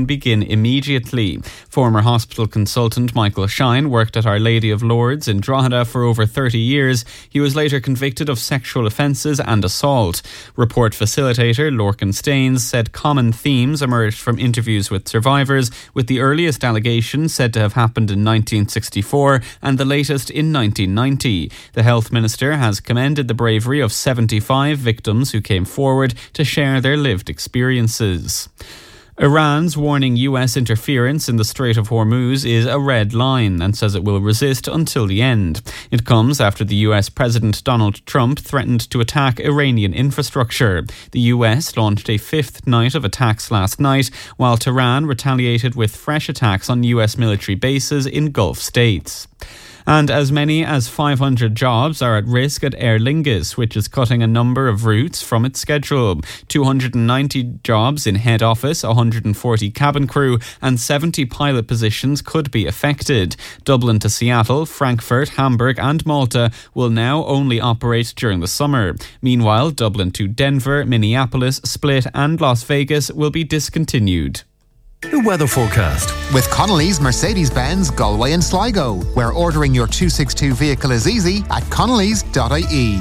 can begin immediately. Former hospital consultant Michael Shine worked at Our Lady of Lourdes in Drogheda for over 30 years. He was later convicted of sexual offences and assault. Report facilitator Lorcan Staines said common themes emerged from interviews with survivors, with the earliest allegation said to have happened in 1964 and the latest in 1990. The Health Minister has commended the bravery of 75 victims who came forward to share their lived experiences. Iran's warning US interference in the Strait of Hormuz is a red line and says it will resist until the end. It comes after the US President Donald Trump threatened to attack Iranian infrastructure. The US launched a fifth night of attacks last night, while Tehran retaliated with fresh attacks on US military bases in Gulf states. And as many as 500 jobs are at risk at Aer Lingus, which is cutting a number of routes from its schedule. 290 jobs in head office, 140 cabin crew and 70 pilot positions could be affected. Dublin to Seattle, Frankfurt, Hamburg and Malta will now only operate during the summer. Meanwhile, Dublin to Denver, Minneapolis, Split and Las Vegas will be discontinued. The weather forecast with Connolly's Mercedes-Benz Galway and Sligo, where ordering your 262 vehicle is easy at connellys.ie.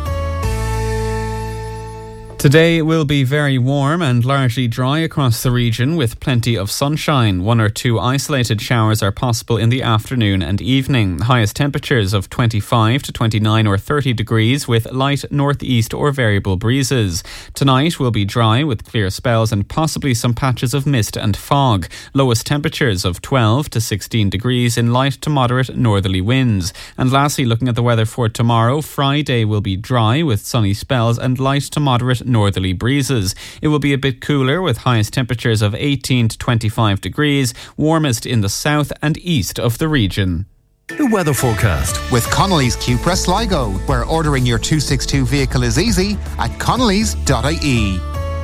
Today will be very warm and largely dry across the region with plenty of sunshine. 1 or 2 isolated showers are possible in the afternoon and evening. Highest temperatures of 25 to 29 or 30 degrees with light northeast or variable breezes. Tonight will be dry with clear spells and possibly some patches of mist and fog. Lowest temperatures of 12 to 16 degrees in light to moderate northerly winds. And lastly, looking at the weather for tomorrow, Friday will be dry with sunny spells and light to moderate northerly breezes. It will be a bit cooler with highest temperatures of 18 to 25 degrees, warmest in the south and east of the region. The weather forecast with Connolly's Cupra Sligo, where ordering your 262 vehicle is easy at connellys.ie.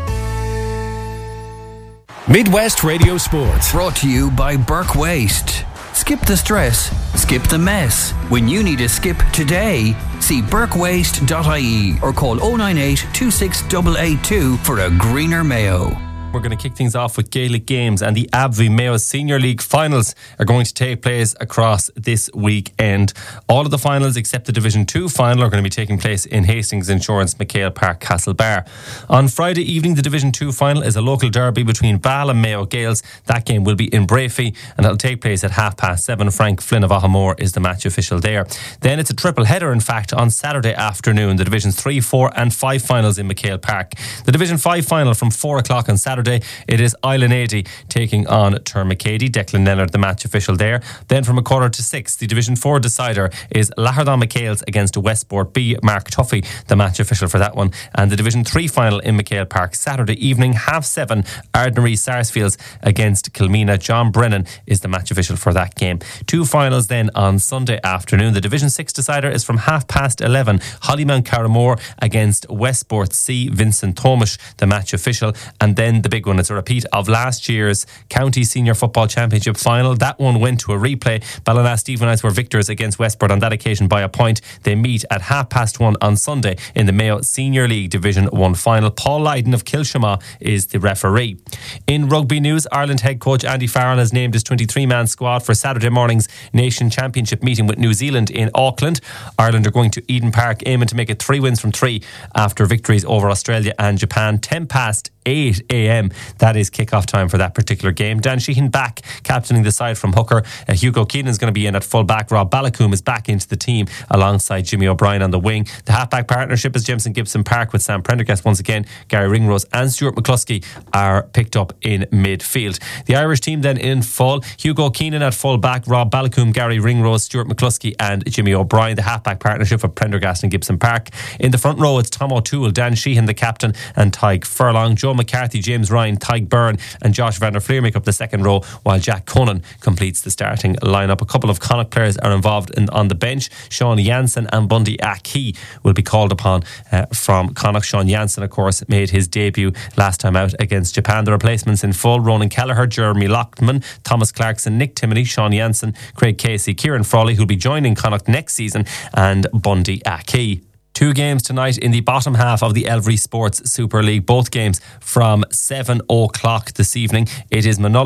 Midwest Radio Sports, brought to you by Burke Waste. Skip the stress, skip the mess. When you need a skip today, see burkewaste.ie or call 098 26882 for a greener Mayo. We're going to kick things off with Gaelic games, and the Abbey Mayo Senior League finals are going to take place across this weekend. All of the finals except the Division 2 final are going to be taking place in Hastings Insurance, McHale Park, Castlebar. On Friday evening, the Division 2 final is a local derby between Ball and Mayo Gaels. That game will be in Brafey and it'll take place at 7:30. Frank Flynn of Ahamore is the match official there. Then it's a triple header, in fact, on Saturday afternoon. The Divisions 3, 4 and 5 finals in McHale Park. The Division 5 final from 4 o'clock on Saturday. It is Island 80 taking on Termacady. Declan Leonard, the match official there. Then from 5:45, the Division 4 decider is Lahardon McHale's against Westport B. Mark Tuffy, the match official for that one. And the Division 3 final in McHale Park, Saturday evening, 7:30, Ardnary Sarsfields against Kilmena. John Brennan is the match official for that game. 2 finals then on Sunday afternoon. The Division 6 decider is from 11:30, Hollymount Carramore against Westport C. Vincent Thomas, the match official. And then the big one, it's a repeat of last year's County Senior Football Championship final. That one went to a replay. Ballina Stephenites were victors against Westport on that occasion by a point. They meet at 1:30 on Sunday in the Mayo Senior League Division 1 final. Paul Lydon of Kilshama is the referee. In rugby news, Ireland head coach Andy Farrell has named his 23-man squad for Saturday morning's Nation Championship meeting with New Zealand in Auckland. Ireland are going to Eden Park aiming to make it 3 wins from 3 after victories over Australia and Japan. 8 a.m. That is kick-off time for that particular game. Dan Sheehan back captaining the side from hooker. Hugo Keenan is going to be in at full back. Rob Balakoom is back into the team alongside Jimmy O'Brien on the wing. The halfback partnership is Jameson Gibson Park with Sam Prendergast once again. Gary Ringrose and Stuart McCluskey are picked up in midfield. The Irish team then in full. Hugo Keenan at full back. Rob Balakoom, Gary Ringrose, Stuart McCluskey and Jimmy O'Brien. The halfback partnership of Prendergast and Gibson Park. In the front row, it's Tom O'Toole, Dan Sheehan the captain and Tyg Furlong. Joe McCarthy, James Ryan, Tyg Byrne and Josh van der Fleer make up the second row, while Jack Conan completes the starting lineup. A couple of Connacht players are involved on the bench. Sean Jansen and Bundy Aki will be called upon from Connacht. Sean Jansen, of course, made his debut last time out against Japan. The replacements in full: Ronan Kelleher, Jeremy Lockman, Thomas Clarkson, Nick Timoney, Sean Jansen, Craig Casey, Kieran Frawley, who'll be joining Connacht next season, and Bundy Aki. 2 games tonight in the bottom half of the Elvery Sports Super League. Both games from 7 o'clock this evening. It is Manula